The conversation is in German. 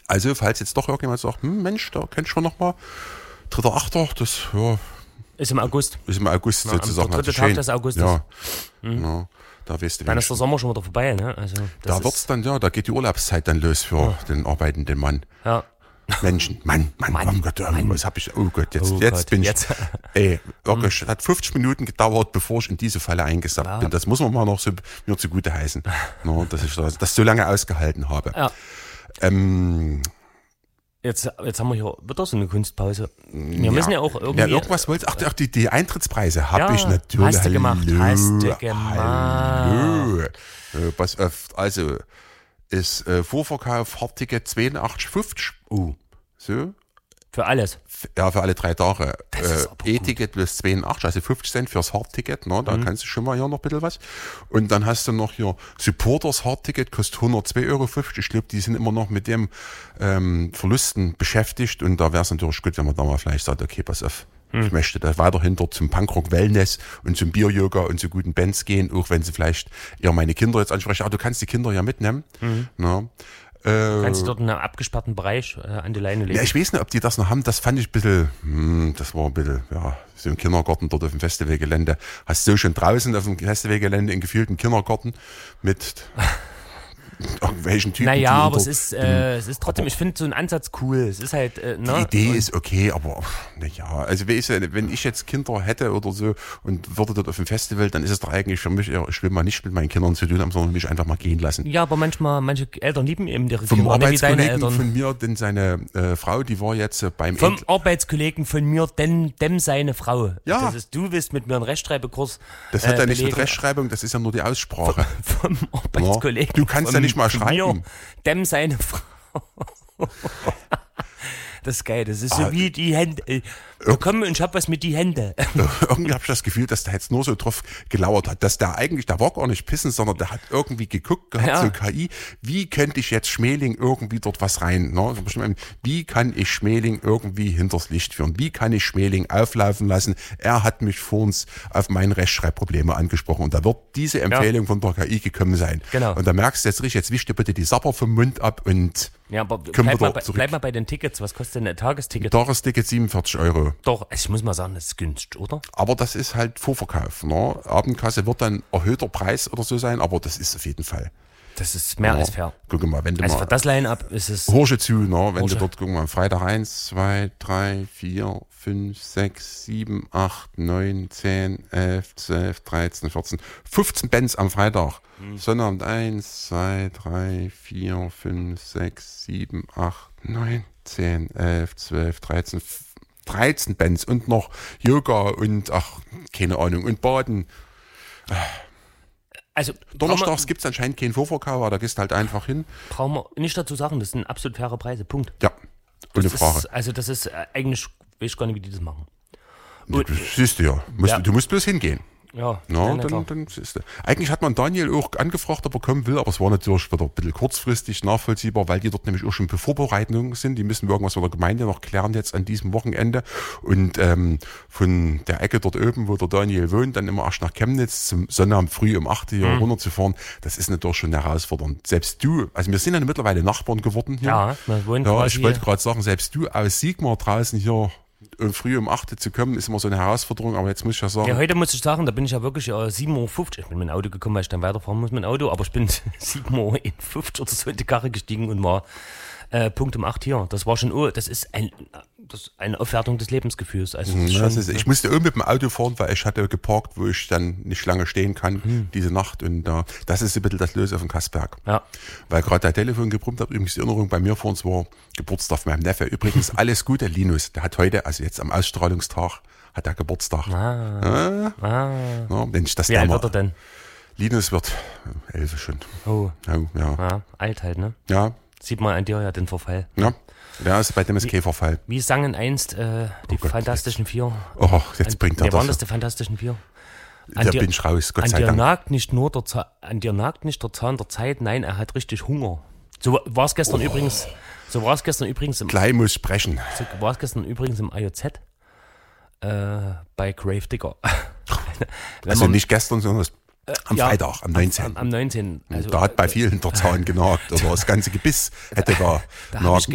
Also, falls jetzt doch irgendjemand sagt, Mensch, da kennst du schon nochmal, 3.8., das ist im August. Ist im August sozusagen. Der dritte Tag des Augustes. Ja. Ja. Da weißt du, dann ist der Sommer schon wieder vorbei, ne? Also, da wird's dann, da geht die Urlaubszeit dann los für den arbeitenden Mann. Ja. Menschen, Mann, oh Gott, was hab ich, jetzt bin ich, wirklich, hat 50 Minuten gedauert, bevor ich in diese Falle eingesackt bin. Das muss man mal noch so mir zugute heißen, dass ich das so lange ausgehalten habe. Ja. Jetzt haben wir hier wieder so eine Kunstpause. Wir müssen ja auch irgendwie... Ja, irgendwas wolltest du. Ach, die Eintrittspreise habe ich natürlich. Hast du gemacht. Hallo. Pass auf, also ist Vorverkauf Hardticket 82,50. So. Für alles? Ja, für alle 3 Tage. E-Ticket plus 82, also 50 Cent fürs Hardticket. Da kannst du schon mal hier noch ein bisschen was. Und dann hast du noch hier Supporters Hardticket, kostet 102,50 Euro. Ich glaube, die sind immer noch mit dem Verlusten beschäftigt. Und da wäre es natürlich gut, wenn man da mal vielleicht sagt, okay, pass auf. Ich möchte da weiterhin dort zum Punkrock Wellness und zum Bier-Yoga und zu guten Bands gehen, auch wenn sie vielleicht eher meine Kinder jetzt ansprechen. Aber du kannst die Kinder ja mitnehmen. Kannst du dort in einem abgesperrten Bereich an die Leine legen? Ja, ich weiß nicht, ob die das noch haben. Das fand ich ein bisschen, das war ein bisschen, so im Kindergarten dort auf dem Festivalgelände. Hast du schon draußen auf dem Festivalgelände einen gefühlten Kindergarten mit irgendwelchen Typen. Naja, aber es ist trotzdem, ich finde so einen Ansatz cool. Es ist halt, die Idee ist okay, aber also wenn ich jetzt Kinder hätte oder so und würde dort auf dem Festival, dann ist es doch eigentlich für mich, ich will mal nicht mit meinen Kindern zu tun haben, sondern mich einfach mal gehen lassen. Ja, aber manche Eltern lieben eben ihre Kinder. Vom Arbeitskollegen von mir, denn seine Frau, die war jetzt Vom Arbeitskollegen von mir, dem seine Frau. Ja. Das ist, du willst mit mir einen Rechtschreibekurs Das hat ja nicht mit Rechtschreibung, das ist ja nur die Aussprache. Vom Arbeitskollegen. Du kannst ja nicht mal schreiben. Dem seine Frau. Das ist geil, das ist so wie die Hände. Komm, und ich hab was mit die Hände. Irgendwie habe ich das Gefühl, dass der jetzt nur so drauf gelauert hat, dass der war gar nicht pissen, sondern der hat irgendwie geguckt gehabt, so KI, wie könnte ich jetzt Schmeling irgendwie dort was rein, wie kann ich Schmeling irgendwie hinters Licht führen, wie kann ich Schmeling auflaufen lassen, er hat mich vor uns auf meine Rechtschreibprobleme angesprochen und da wird diese Empfehlung von der KI gekommen sein. Genau. Und da merkst du jetzt richtig, jetzt wisch dir bitte die Sapper vom Mund ab und aber bleib mal bei den Tickets, was kostet denn ein Tagesticket? Ein Tagesticket 47 Euro. Doch, ich muss mal sagen, das ist günstig, oder? Aber das ist halt Vorverkauf. Abendkasse wird dann erhöhter Preis oder so sein, aber das ist auf jeden Fall. Das ist mehr als fair. Guck mal, wenn du also mal. Für das Line-Up ist es. Horsche zu, wenn du dort, guck mal, Freitag 1, 2, 3, 4, 5, 6, 7, 8, 9, 10, 11, 12, 13, 14, 15 Bands am Freitag. Sonnabend 1, 2, 3, 4, 5, 6, 7, 8, 9, 10, 11, 12, 13 Bands und noch Yoga und keine Ahnung und Baden. Also Donnerstags gibt es anscheinend keinen Vorverkauf, aber da gehst du halt einfach hin. Brauchen wir nicht dazu sagen, das sind absolut faire Preise, Punkt. Ja, ohne Frage. Das ist eigentlich, weiß ich gar nicht, wie die das machen. Und, siehst du ja. Du musst bloß hingehen. Ja, dann siehst du. Eigentlich hat man Daniel auch angefragt, ob er kommen will, aber es war natürlich wieder ein bisschen kurzfristig nachvollziehbar, weil die dort nämlich auch schon Vorbereitungen sind. Die müssen irgendwas mit der Gemeinde noch klären jetzt an diesem Wochenende. Und von der Ecke dort oben, wo der Daniel wohnt, dann immer erst nach Chemnitz zum Sonnabend früh um 8 Uhr runterzufahren, das ist natürlich schon herausfordernd. Selbst du, also wir sind ja mittlerweile Nachbarn geworden hier. Ja, wir wohnen ich wollte gerade sagen, selbst du aus Sigmar draußen hier früh um 8 Uhr zu kommen, ist immer so eine Herausforderung, aber jetzt muss ich ja sagen... Ja, heute muss ich sagen, da bin ich ja wirklich 7.50 Uhr, ich bin mit dem Auto gekommen, weil ich dann weiterfahren muss mit dem Auto, aber ich bin 7.50 Uhr oder so in die Karre gestiegen und war Punkt um 8 hier. Das war schon, das ist eine Aufwertung des Lebensgefühls. Also ich musste mit dem Auto fahren, weil ich hatte geparkt, wo ich dann nicht lange stehen kann, diese Nacht. Und das ist ein bisschen das Löse auf dem Kassberg. Ja. Weil gerade dein Telefon gebrummt hat, übrigens die Erinnerung bei mir vor uns war Geburtstag von meinem Neffe. Übrigens alles Gute, Linus. Der hat heute, also jetzt am Ausstrahlungstag, hat er Geburtstag. Mensch, wie alt wird er denn? Linus wird 11 schon. Oh. Ja. Alt halt, ne? Ja. Sieht man an dir ja den Verfall. Ja, ist bei dem Verfall. Wie sangen einst die Fantastischen Vier? Oh, jetzt bringt er das. Wer waren das, die Fantastischen Vier? Da bin ich raus, Gott sei Dank. An dir nagt nicht der Zahn der Zeit, nein, er hat richtig Hunger. So war es gestern übrigens. Gleich muss sprechen. So war es gestern übrigens im IOZ bei Grave Digger. Also nicht gestern, sondern am Freitag, am 19. Am 19. Also, da hat bei vielen der Zahn genagt oder das ganze Gebiss hätte da nagen